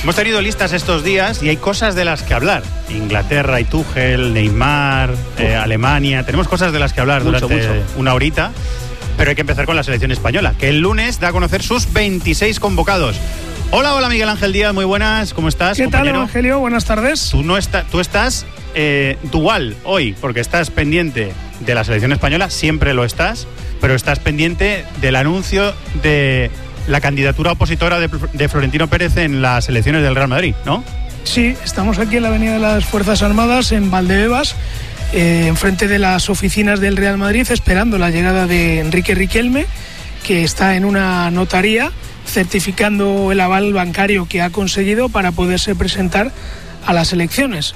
Hemos tenido listas estos días y hay cosas de las que hablar. Inglaterra y Tuchel, Neymar, Alemania. Tenemos cosas de las que hablar durante una horita. Pero hay que empezar con la selección española, que el lunes da a conocer sus 26 convocados. Hola Miguel Ángel Díaz, muy buenas, ¿cómo estás, ¿Qué compañero? tal, Evangelio? Buenas tardes. Tú estás dual hoy, porque estás pendiente de la selección española, siempre lo estás, pero estás pendiente del anuncio de la candidatura opositora de Florentino Pérez en las elecciones del Real Madrid, ¿no? Sí, estamos aquí en la Avenida de las Fuerzas Armadas, en Valdebebas, enfrente de las oficinas del Real Madrid, esperando la llegada de Enrique Riquelme, que está en una notaría certificando el aval bancario que ha conseguido para poderse presentar a las elecciones.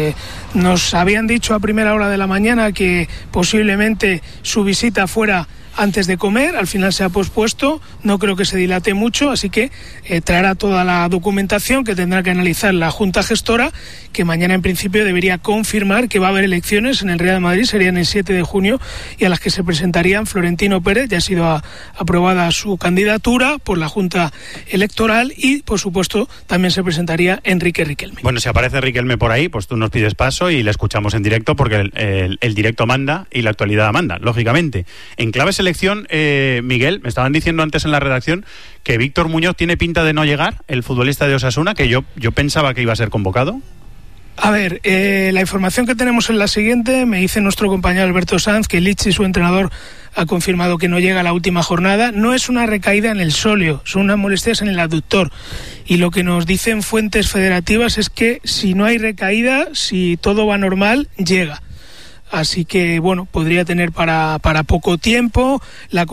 Nos habían dicho a primera hora de la mañana que posiblemente su visita fuera antes de comer, al final se ha pospuesto, no creo que se dilate mucho, así que traerá toda la documentación que tendrá que analizar la Junta Gestora, que mañana en principio debería confirmar que va a haber elecciones en el Real Madrid, serían el 7 de junio, y a las que se presentarían Florentino Pérez, ya ha sido aprobada su candidatura por la Junta Electoral, y por supuesto también se presentaría Enrique Riquelme. Bueno, si aparece Riquelme por ahí, pues tú nos pides paso y le escuchamos en directo, porque el directo manda y la actualidad manda, lógicamente. En clave selección, Miguel, me estaban diciendo antes en la redacción que Víctor Muñoz tiene pinta de no llegar, el futbolista de Osasuna, que yo pensaba que iba a ser convocado. A ver, la información que tenemos es la siguiente. Me dice nuestro compañero Alberto Sanz que Lichi, su entrenador, ha confirmado que no llega a la última jornada. No es una recaída en el sóleo, son unas molestias en el aductor. Y lo que nos dicen fuentes federativas es que si no hay recaída, si todo va normal, llega. Así que, bueno, podría tener para poco tiempo. La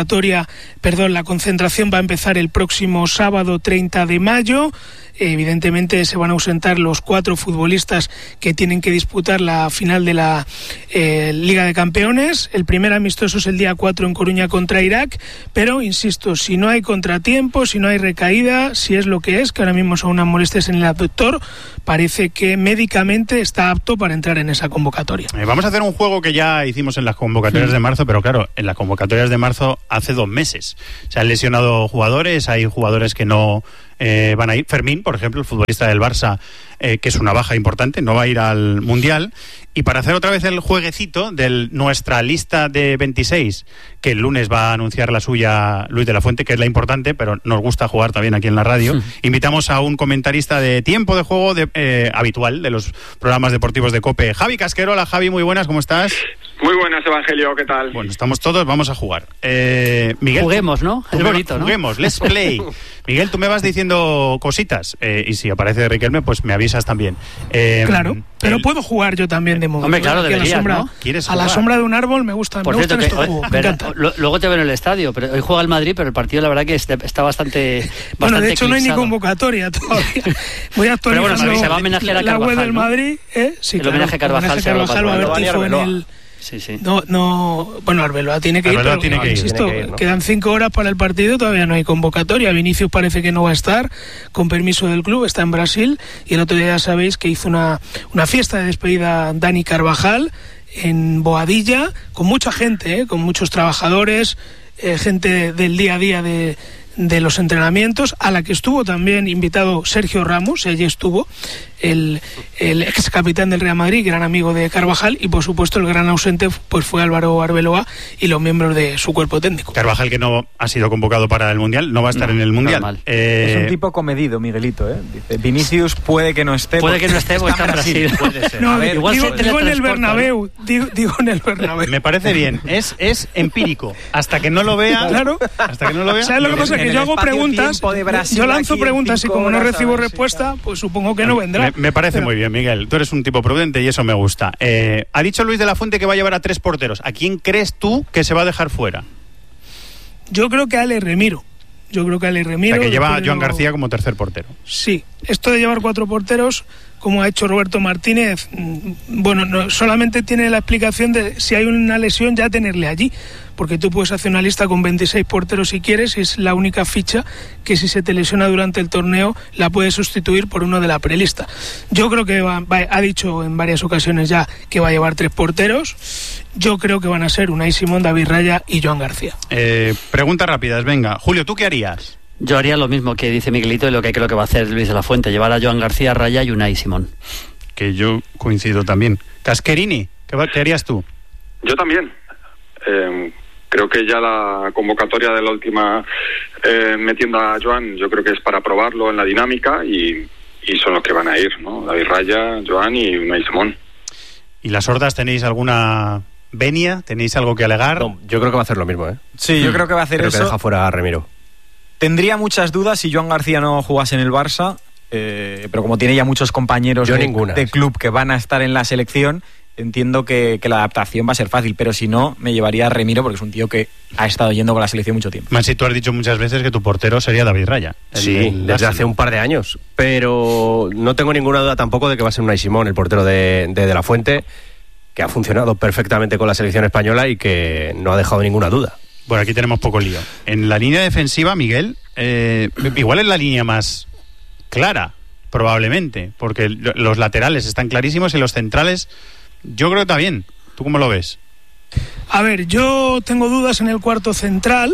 concentración va a empezar el próximo sábado 30 de mayo. Evidentemente se van a ausentar los 4 futbolistas que tienen que disputar la final de la Liga de Campeones. El primer amistoso es el día 4 en Coruña contra Irak, pero insisto, si no hay contratiempo, si no hay recaída, si es lo que es, que ahora mismo son unas molestias en el abductor, parece que médicamente está apto para entrar en esa convocatoria. Vamos a hacer un juego que ya hicimos en las convocatorias de marzo, pero claro, en las convocatorias de marzo hace 2 meses. Se han lesionado jugadores, hay jugadores que no van a ir. Fermín, por ejemplo, el futbolista del Barça, que es una baja importante, no va a ir al Mundial. Y para hacer otra vez el jueguecito de nuestra lista de 26, que el lunes va a anunciar la suya Luis de la Fuente, que es la importante, pero nos gusta jugar también aquí en la radio, invitamos a un comentarista de tiempo de juego habitual de los programas deportivos de COPE, Javi Casquero. Hola Javi, muy buenas, ¿cómo estás? Muy buenas, Evangelio, ¿qué tal? Bueno, estamos todos, vamos a jugar. Miguel, juguemos, ¿no? Es bonito, ¿no? Juguemos, let's play. Miguel, tú me vas diciendo cositas, y si aparece Riquelme, pues me avisas también. Claro, pero puedo jugar yo también de modo. Hombre, claro, deberías, ¿no? ¿Quieres a jugar? La sombra de un árbol me gusta. Por me cierto, gustan estos juegos, me encanta. Luego te veo en el estadio, pero hoy juega el Madrid, pero el partido la verdad que está bastante bueno, de hecho eclipsado. no hay ni convocatoria todavía. Voy a actualizar se va a homenajear a la Carvajal, web del ¿no? Madrid. Sí, el homenaje a Carvajal va a haber tifo en el... Sí. No, bueno, Arbeloa tiene que ir, insisto, ¿no? Quedan 5 horas para el partido, todavía no hay convocatoria. Vinicius parece que no va a estar, con permiso del club, está en Brasil, y el otro día ya sabéis que hizo una fiesta de despedida Dani Carvajal en Boadilla, con mucha gente, con muchos trabajadores, gente del día a día de los entrenamientos, a la que estuvo también invitado Sergio Ramos, y allí estuvo el ex capitán del Real Madrid, gran amigo de Carvajal, y por supuesto el gran ausente pues fue Álvaro Arbeloa y los miembros de su cuerpo técnico. Carvajal, que no ha sido convocado para el Mundial, no va a estar en el Mundial. Es un tipo comedido, Miguelito, ¿eh? Dice, Vinicius puede que no esté. Puede que no esté porque está en Brasil. Puede ser. No, igual digo en el Bernabéu, digo en el Bernabéu. Me parece bien, es empírico. Hasta que no lo vea. Claro. Hasta que no lo vea. ¿Sabes lo que pasa? Que yo hago preguntas, yo lanzo preguntas y como no recibo respuesta, pues supongo que no vendrá. Me parece muy bien, Miguel. Tú eres un tipo prudente y eso me gusta. Ha dicho Luis de la Fuente que va a llevar a 3 porteros. ¿A quién crees tú que se va a dejar fuera? Yo creo que a Ale Remiro. O sea, que lleva a Joan García como tercer portero. Sí, esto de llevar 4 porteros, como ha hecho Roberto Martínez, bueno, no, solamente tiene la explicación de si hay una lesión ya tenerle allí, porque tú puedes hacer una lista con 26 porteros si quieres, y es la única ficha que si se te lesiona durante el torneo la puedes sustituir por uno de la prelista. Yo creo que ha dicho en varias ocasiones ya que va a llevar 3 porteros. Yo creo que van a ser Unai Simón, David Raya y Joan García. Preguntas rápidas, venga. Julio, ¿tú qué harías? Yo haría lo mismo que dice Miguelito y lo que creo que va a hacer Luis de la Fuente, llevar a Joan García, Raya y Unai Simón. Que yo coincido también. Casquerini, ¿qué harías tú? Yo también. Creo que ya la convocatoria de la última metiendo a Joan, yo creo que es para probarlo en la dinámica y son los que van a ir, ¿no? David Raya, Joan y Unai Simón. ¿Y las hordas tenéis alguna venia? ¿Tenéis algo que alegar? No, yo creo que va a hacer lo mismo, ¿eh? Sí, yo creo que va a hacer creo eso. Que deja fuera a Remiro. Tendría muchas dudas si Joan García no jugase en el Barça, pero como tiene ya muchos compañeros de club que van a estar en la selección, entiendo que la adaptación va a ser fácil, pero si no, me llevaría a Remiro porque es un tío que ha estado yendo con la selección mucho tiempo. Mansi, tú has dicho muchas veces que tu portero sería David Raya. Sí, desde hace un par de años, pero no tengo ninguna duda tampoco de que va a ser Unai Simón, el portero de la Fuente, que ha funcionado perfectamente con la selección española y que no ha dejado ninguna duda. Bueno, aquí tenemos poco lío. En la línea defensiva, Miguel, igual es la línea más clara, probablemente, porque los laterales están clarísimos y los centrales, yo creo que está bien. ¿Tú cómo lo ves? A ver, yo tengo dudas en el cuarto central.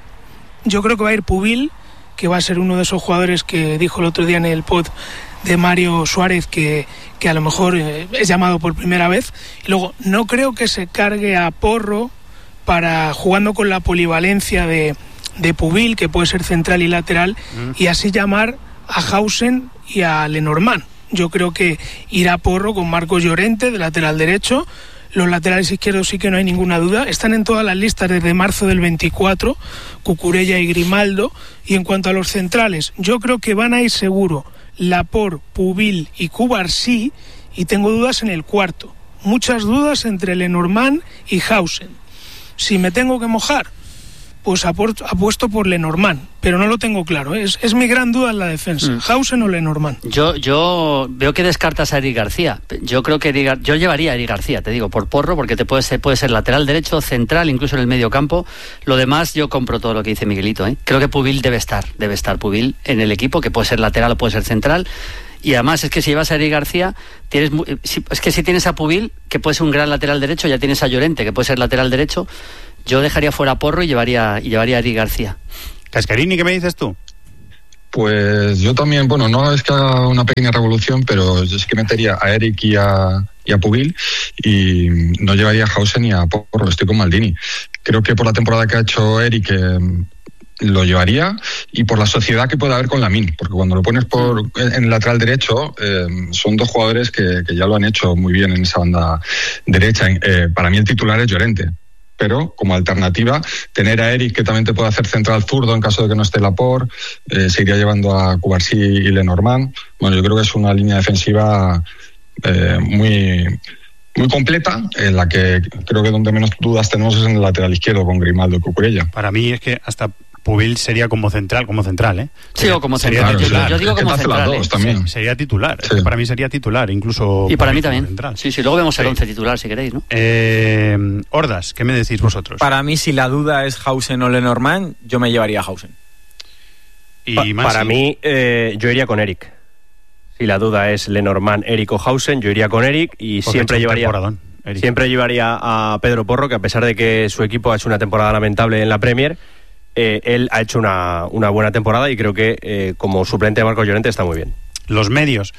Yo creo que va a ir Pubil, que va a ser uno de esos jugadores que dijo el otro día en el pod de Mario Suárez que a lo mejor es llamado por primera vez. Y luego, no creo que se cargue a Porro para jugando con la polivalencia de Pubil, que puede ser central y lateral, y así llamar a Hausen y a Lenormand. Yo creo que irá Porro con Marcos Llorente de lateral derecho. Los laterales izquierdos sí que no hay ninguna duda. Están en todas las listas desde marzo del 24, Cucurella y Grimaldo. Y en cuanto a los centrales, yo creo que van a ir seguro Laporte, Pubil y Cubarsí, y tengo dudas en el cuarto. Muchas dudas entre Lenormand y Hausen. Si me tengo que mojar, pues apuesto por Lenormand, pero no lo tengo claro. Es mi gran duda en la defensa, Hausen o Lenormand. Yo veo que descartas a Eric García. Yo creo que yo llevaría a Eric García, te digo, por Porro, porque puede ser lateral derecho, central, incluso en el medio campo. Lo demás, yo compro todo lo que dice Miguelito, ¿eh? Creo que Pubil debe estar Pubil en el equipo, que puede ser lateral o puede ser central. Y además es que si llevas a Eric García, si tienes a Pubil, que puede ser un gran lateral derecho, ya tienes a Llorente, que puede ser lateral derecho. Yo dejaría fuera a Porro y llevaría a Eric García. Cascarini, ¿qué me dices tú? Pues yo también, bueno, no es que haga una pequeña revolución, pero yo sí que metería a Eric y a Pubil y no llevaría a Hausen ni a Porro. Estoy con Maldini. Creo que por la temporada que ha hecho Eric lo llevaría, y por la sociedad que puede haber con Lamine, porque cuando lo pones en el lateral derecho, son dos jugadores que ya lo han hecho muy bien en esa banda derecha. Para mí el titular es Llorente, pero como alternativa tener a Eric, que también te puede hacer central zurdo en caso de que no esté Laporte, se iría llevando a Cubarsí y Lenormand. Bueno, yo creo que es una línea defensiva muy completa, en la que creo que donde menos dudas tenemos es en el lateral izquierdo con Grimaldo y Cucurella. Para mí es que hasta Pubil sería como central, ¿eh? Sí, o como central. Titular. Yo digo como central. Las dos, también. Sí, sería titular. Sí. Para mí sería titular, incluso. Y para mí también. Central. Sí, luego vemos el 11 titular, si queréis, ¿no? Hordas, ¿qué me decís vosotros? Para mí, si la duda es Hausen o Lenormand, yo me llevaría a Hausen. Y para mí, yo iría con Eric. Si la duda es Lenormand, Eric o Hausen, yo iría con Eric y siempre llevaría a Pedro Porro, que a pesar de que su equipo ha hecho una temporada lamentable en la Premier, él ha hecho una buena temporada y creo que como suplente de Marcos Llorente está muy bien. Los medios.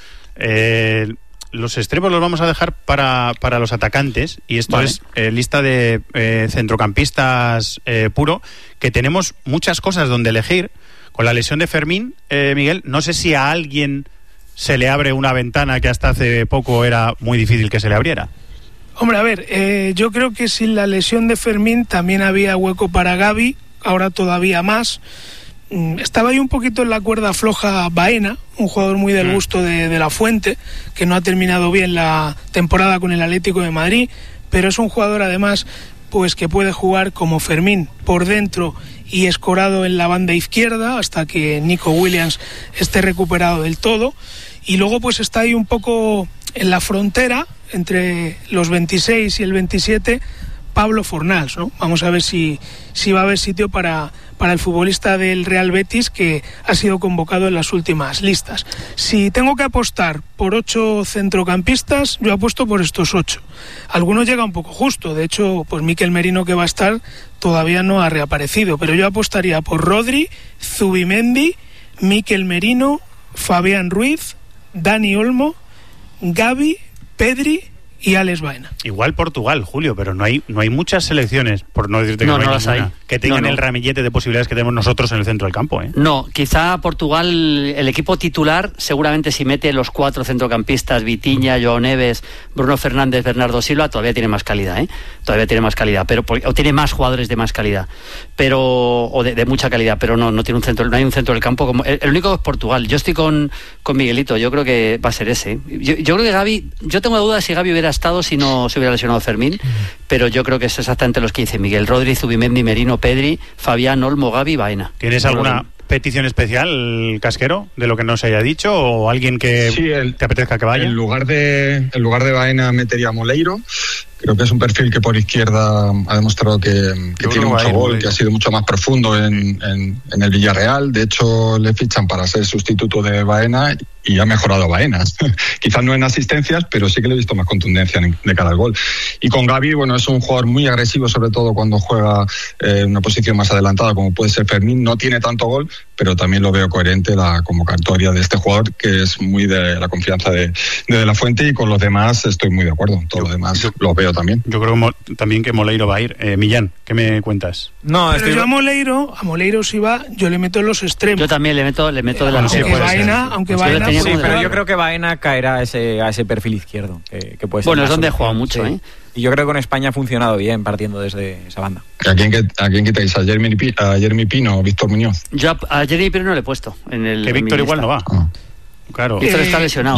Los extremos los vamos a dejar para los atacantes, y esto es lista de centrocampistas puro, que tenemos muchas cosas donde elegir. Con la lesión de Fermín, Miguel, no sé si a alguien se le abre una ventana que hasta hace poco era muy difícil que se le abriera. Hombre, a ver, yo creo que sin la lesión de Fermín también había hueco para Gavi, ahora todavía más. Estaba ahí un poquito en la cuerda floja Baena, un jugador muy del gusto de la Fuente, que no ha terminado bien la temporada con el Atlético de Madrid, pero es un jugador además pues que puede jugar como Fermín por dentro y escorado en la banda izquierda hasta que Nico Williams esté recuperado del todo. Y luego pues está ahí un poco en la frontera entre los 26 y el 27 Pablo Fornals, ¿no? Vamos a ver si va a haber sitio para para el futbolista del Real Betis que ha sido convocado en las últimas listas. Si tengo que apostar por 8 centrocampistas, yo apuesto por estos 8. Algunos llega un poco justo, de hecho, pues Mikel Merino, que va a estar, todavía no ha reaparecido, pero yo apostaría por Rodri, Zubimendi, Mikel Merino, Fabián Ruiz, Dani Olmo, Gavi, Pedri y Alex Baena. Igual Portugal, Julio, pero no hay muchas selecciones, por no decirte que no hay ninguna, que tengan el ramillete de posibilidades que tenemos nosotros en el centro del campo, ¿eh? No, quizá Portugal, el equipo titular, seguramente si mete los 4 centrocampistas, Vitinha, Joao Neves, Bruno Fernández, Bernardo Silva, todavía tiene más calidad, ¿eh? Todavía tiene más calidad, o tiene más jugadores de más calidad, o de mucha calidad, pero no tiene no hay un centro del campo como el único es Portugal. Yo estoy con Miguelito, yo creo que va a ser ese. Yo creo que Gavi, yo tengo dudas si Gavi hubiera estado si no se hubiera lesionado Fermín, pero yo creo que es exactamente los que dice Miguel: Rodri, Zubimendi, Merino, Pedri, Fabián, Olmo, Gavi, Baena. ¿Tienes alguna petición especial, Casquero, de lo que no se haya dicho, o alguien que te apetezca que vaya? En lugar de Baena metería a Moleiro. Creo que es un perfil que por izquierda ha demostrado que tiene mucho gol, que ha sido mucho más profundo en el Villarreal. De hecho, le fichan para ser sustituto de Baena y ha mejorado Baena. Quizás no en asistencias, pero sí que le he visto más contundencia de cara al gol. Y con Gavi, bueno, es un jugador muy agresivo, sobre todo cuando juega en una posición más adelantada, como puede ser Fermín. No tiene tanto gol, pero también lo veo coherente la convocatoria de este jugador, que es muy de la confianza de La Fuente, y con los demás estoy muy de acuerdo. Todo lo demás lo veo también. Yo creo también que Moleiro va a ir. Millán, ¿qué me cuentas? No, pero yo a Moleiro si va, yo le meto en los extremos. Yo también le meto delantero. Aunque Baena sí, pero yo creo que Baena caerá a ese perfil izquierdo, que puede ser. Bueno, es donde he jugado mucho, sí. Y yo creo que con España ha funcionado bien partiendo desde esa banda. ¿A quién quitáis? ¿A Jeremy Pino o Víctor Muñoz? Yo a Jeremy Pino no le he puesto. Que Víctor igual no va. Claro. Víctor está lesionado.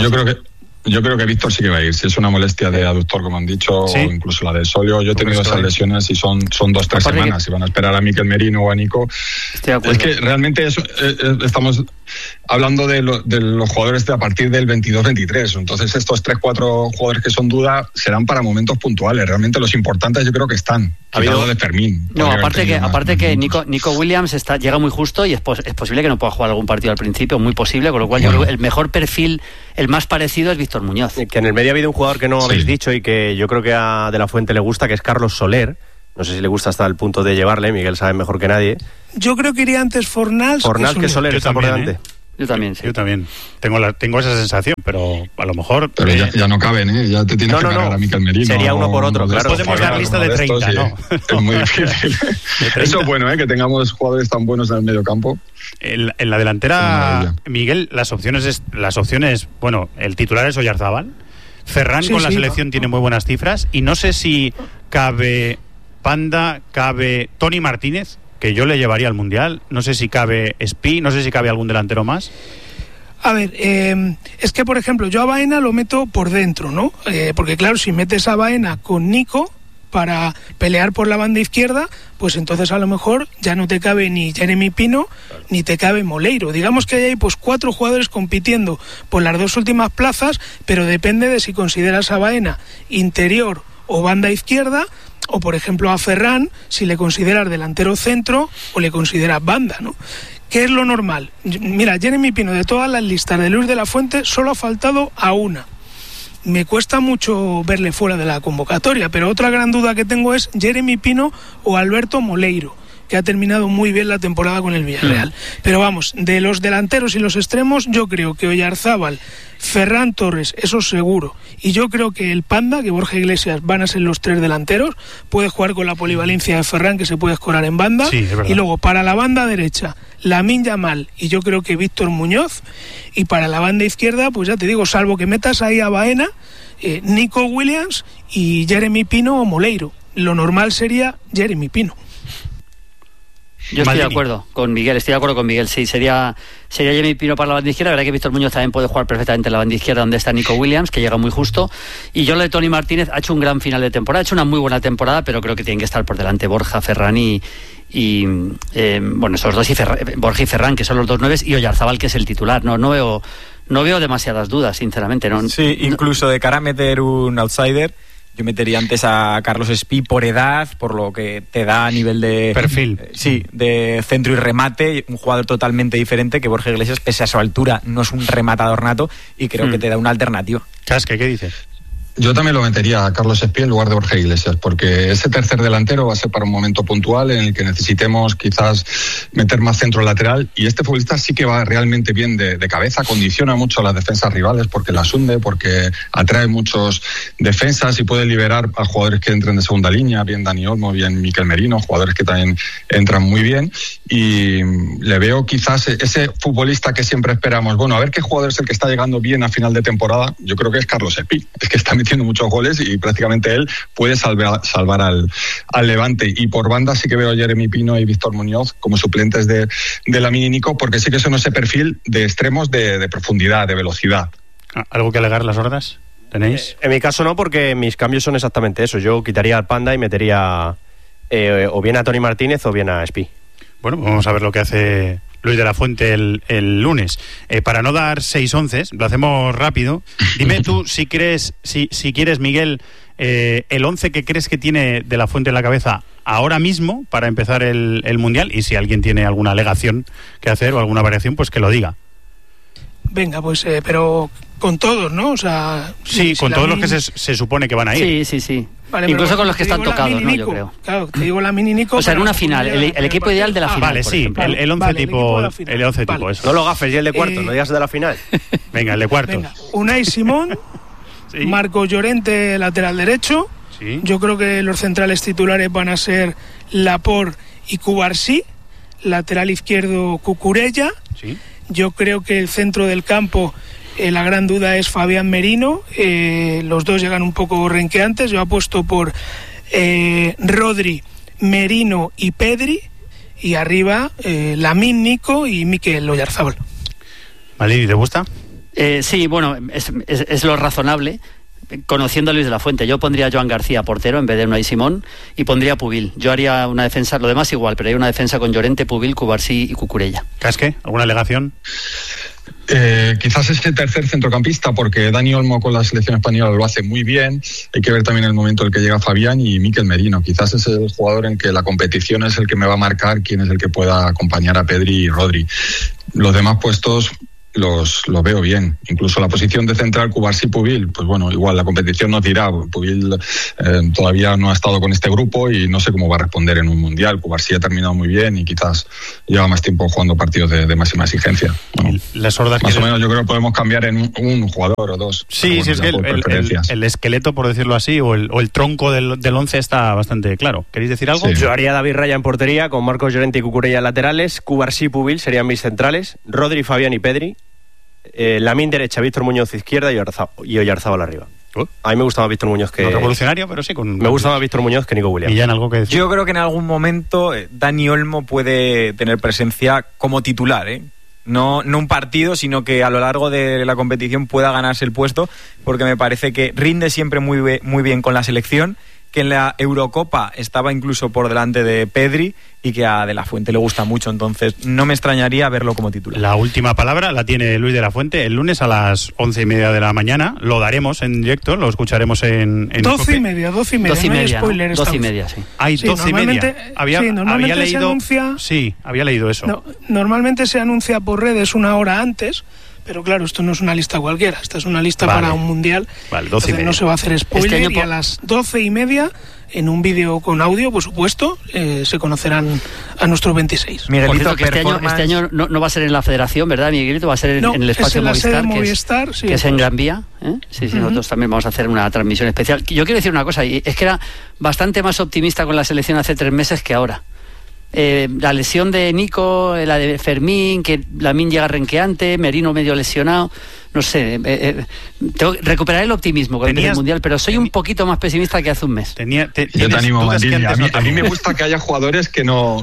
Yo creo que Víctor sí que va a ir. Si es una molestia de aductor, como han dicho, ¿sí? O incluso la de Solio. Yo he tenido esas lesiones y son 2-3 semanas. Si van a esperar a Mikel Merino o a Nico. Estoy de acuerdo. Es que realmente estamos hablando de los jugadores de a partir del 22-23. Entonces estos 3-4 jugadores que son duda serán para momentos puntuales. Realmente los importantes yo creo que están. Hablando de Fermín. No, aparte que Nico Williams llega muy justo y es posible que no pueda jugar algún partido al principio, muy posible, con lo cual yo creo que el mejor perfil, el más parecido es Víctor Muñoz. Que en el medio ha habido un jugador que no habéis dicho y que yo creo que a De La Fuente le gusta, que es Carlos Soler. No sé si le gusta hasta el punto de llevarle, Miguel sabe mejor que nadie. Yo creo que iría antes Fornals que Soler. Está por delante. Yo también, sí. Yo también. Tengo esa sensación, pero a lo mejor... Pero ya no caben, ¿eh? Ya te tienes que cargar a Mikel Merino. Sería uno por otro, claro. Podemos dar lista de 30, ¿no? Es muy difícil. Eso es bueno, que tengamos jugadores tan buenos en el medio campo. En la delantera, Miguel, las opciones, bueno, el titular es Oyarzábal. Ferran con la selección tiene muy buenas cifras. Y no sé si cabe Panda, cabe Toni Martínez, que yo le llevaría al Mundial. No sé si cabe Espi, no sé si cabe algún delantero más. A ver, es que por ejemplo yo a Baena lo meto por dentro, ¿no? Porque claro, si metes a Baena con Nico para pelear por la banda izquierda, pues entonces a lo mejor ya no te cabe ni Jeremy Pino ni te cabe Moleiro. Digamos que hay pues 4 jugadores compitiendo por las 2 últimas plazas, pero depende de si consideras a Baena interior o banda izquierda, o por ejemplo a Ferran si le consideras delantero centro o le consideras banda, ¿no? ¿Qué es lo normal? Mira, Jeremy Pino, de todas las listas de Luis de la Fuente, solo ha faltado a una. Me cuesta mucho verle fuera de la convocatoria, pero otra gran duda que tengo es Jeremy Pino o Alberto Moleiro, que ha terminado muy bien la temporada con el Villarreal. Pero vamos, de los delanteros y los extremos, yo creo que Oyarzábal, Ferran Torres, eso seguro. Y yo creo que el Panda, que Borja Iglesias van a ser los 3 delanteros, puede jugar con la polivalencia de Ferran, que se puede escorar en banda. Sí, es verdad. Y luego para la banda derecha, Lamine Yamal y yo creo que Víctor Muñoz. Y para la banda izquierda, pues ya te digo, salvo que metas ahí a Baena, Nico Williams y Jeremy Pino o Moleiro. Lo normal sería Jeremy Pino. Yo estoy de acuerdo con Miguel, sí, sería Jeremy Pino para la banda izquierda. La verdad que Víctor Muñoz también puede jugar perfectamente en la banda izquierda, donde está Nico Williams, que llega muy justo. Y yo lo de Toni Martínez ha hecho un gran final de temporada, ha hecho una muy buena temporada, pero creo que tienen que estar por delante Borja, Ferran y esos dos, Borja y Ferran, que son los 2 9, y Oyarzábal, que es el titular. No veo demasiadas dudas, sinceramente. Sí, incluso de cara a meter un outsider, Yo metería antes a Carlos Espí por edad, por lo que te da a nivel de... perfil. Sí, de centro y remate, un jugador totalmente diferente que Borja Iglesias, pese a su altura, no es un rematador nato y creo que te da una alternativa. Casque, ¿qué dices? Yo también lo metería a Carlos Espí en lugar de Borja Iglesias, porque ese tercer delantero va a ser para un momento puntual en el que necesitemos quizás meter más centro lateral, y este futbolista sí que va realmente bien de cabeza, condiciona mucho a las defensas rivales porque las hunde, porque atrae muchos defensas y puede liberar a jugadores que entren de segunda línea, bien Dani Olmo, bien Mikel Merino, jugadores que también entran muy bien, y le veo quizás ese futbolista que siempre esperamos, bueno, a ver qué jugador es el que está llegando bien a final de temporada. Yo creo que es Carlos Espí, es que está metiendo muchos goles y prácticamente él puede salvar al Levante. Y por banda sí que veo a Jeremy Pino y Víctor Muñoz como suplentes de Lamine y Nico, porque sí que son ese perfil de extremos de profundidad, de velocidad. ¿Algo que alegar las hordas? ¿Tenéis? En mi caso no, porque mis cambios son exactamente eso. Yo quitaría al Panda y metería o bien a Tony Martínez o bien a Espí. Bueno, vamos a ver lo que hace Luis de la Fuente el lunes. Para no dar 6-11, lo hacemos rápido. Dime tú si quieres, Miguel, el 11 que crees que tiene de la Fuente en la cabeza ahora mismo para empezar el Mundial, y si alguien tiene alguna alegación que hacer o alguna variación, pues que lo diga. Venga, pues, pero con todos, ¿no? O sea, sí, con todos los que se supone que van a ir. Sí. Vale, incluso con los que están tocados, ¿no? Yo creo. Claro, te digo Lamine y Nico. O sea, en una final, el equipo ideal de la final. Vale, sí, el 11 tipo, el 11 tipo eso. No lo gafes, y el de cuartos, no digas de la final. Venga, el de cuartos. Venga, Unai Simón, sí. Marco Llorente, lateral derecho. Sí. Yo creo que los centrales titulares van a ser Laporte y Cubarsí, lateral izquierdo Cucurella. Sí. Yo creo que el centro del campo, la gran duda es Fabián Merino. Los dos llegan un poco renqueantes. Yo apuesto por Rodri, Merino y Pedri. Y arriba Lamine, Nico y Mikel Oyarzabal. ¿Malini, te gusta? Sí, bueno, es lo razonable. Conociendo a Luis de la Fuente, yo pondría a Joan García portero en vez de Unai Simón y pondría a Pubil. Yo haría una defensa, lo demás igual, pero hay una defensa con Llorente, Pubil, Cubarsí y Cucurella. ¿Casque? ¿Alguna alegación? Quizás este tercer centrocampista, porque Dani Olmo con la selección española lo hace muy bien. Hay que ver también el momento en el que llega Fabián y Mikel Merino. Quizás es el jugador en que la competición es el que me va a marcar quién es el que pueda acompañar a Pedri y Rodri. Los demás puestos los veo bien. Incluso la posición de central Cubarsí-Pubil, pues bueno, igual la competición nos dirá. Pubil todavía no ha estado con este grupo y no sé cómo va a responder en un mundial. Cubarsí ha terminado muy bien y quizás lleva más tiempo jugando partidos de máxima exigencia. Bueno, las hordas más o menos yo creo que podemos cambiar en un jugador o dos. Sí, bueno, sí, es que el esqueleto, por decirlo así, o el tronco del 11 está bastante claro. ¿Queréis decir algo? Sí. Yo haría David Raya en portería, con Marcos Llorente y Cucurella laterales, Cubarsí-Pubil serían mis centrales, Rodri, Fabián y Pedri. Lamine derecha, Víctor Muñoz izquierda y Oyarzabal arriba. A mí me gustaba Víctor Muñoz que... No revolucionario, pero sí con... Me gustaba Víctor Muñoz que Nico Williams. ¿Y ya en algo que decir? Yo creo que en algún momento Dani Olmo puede tener presencia como titular, No un partido, sino que a lo largo de la competición pueda ganarse el puesto, porque me parece que rinde siempre muy bien con la selección, que en la Eurocopa estaba incluso por delante de Pedri y que a De la Fuente le gusta mucho, entonces no me extrañaría verlo como titular. La última palabra la tiene Luis de la Fuente el lunes a las 11:30 de la mañana. Lo daremos en directo, lo escucharemos en 12:30, 12:30. 12:30, spoiler, 12:30, sí. Hay 12:30. Había leído, había leído eso. No, normalmente se anuncia por redes una hora antes. Pero claro, esto no es una lista cualquiera, esta es una lista para un mundial. Vale, 12:30. No se va a hacer spoiler y a las 12:30, en un vídeo con audio, por supuesto, se conocerán a nuestros 26. Miguelito, que este año no va a ser en la Federación, ¿verdad, Miguelito? Va a ser en el espacio Movistar, que es en Gran Vía. Sí, nosotros también vamos a hacer una transmisión especial. Yo quiero decir una cosa, y es que era bastante más optimista con la selección hace 3 meses que ahora. La lesión de Nico, la de Fermín, que Lamine llega renqueante, Merino medio lesionado, no sé, recuperaré el optimismo con el Mundial, pero soy un poquito más pesimista que hace un mes. Yo te animo, Maldini. A mí me gusta que haya jugadores que no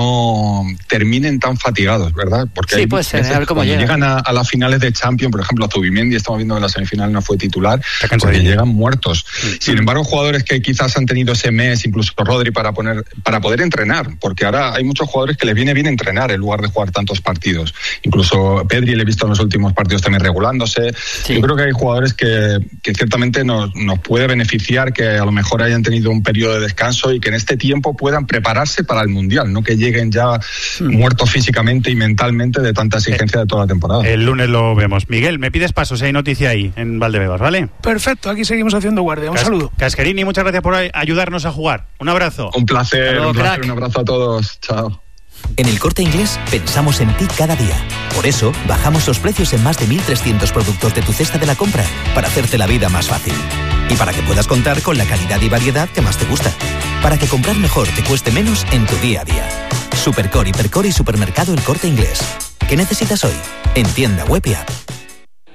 terminen tan fatigados, ¿verdad? Porque sí, puede ser, a ver cómo llegan a las finales de Champions, por ejemplo, a Zubimendi, estamos viendo que en la semifinal no fue titular, porque llegan muertos. Sin embargo, jugadores que quizás han tenido ese mes, incluso Rodri, para poder entrenar, porque ahora hay muchos jugadores que les viene bien entrenar en lugar de jugar tantos partidos. Incluso Pedri le he visto en los últimos partidos también regulando, moviéndose. Sí. Yo creo que hay jugadores que ciertamente nos puede beneficiar que a lo mejor hayan tenido un periodo de descanso y que en este tiempo puedan prepararse para el Mundial, no que lleguen ya muertos físicamente y mentalmente de tanta exigencia de toda la temporada. El lunes lo vemos. Miguel, me pides paso si hay noticia ahí en Valdebebas, ¿vale? Perfecto, aquí seguimos haciendo guardia. Un saludo. Casquerini, muchas gracias por ayudarnos a jugar. Un abrazo. Un placer, un abrazo a todos. Chao. En El Corte Inglés pensamos en ti cada día. Por eso, bajamos los precios en más de 1.300 productos de tu cesta de la compra para hacerte la vida más fácil. Y para que puedas contar con la calidad y variedad que más te gusta. Para que comprar mejor te cueste menos en tu día a día. Supercore, Hipercore y Supermercado El Corte Inglés. ¿Qué necesitas hoy? En tienda web y app.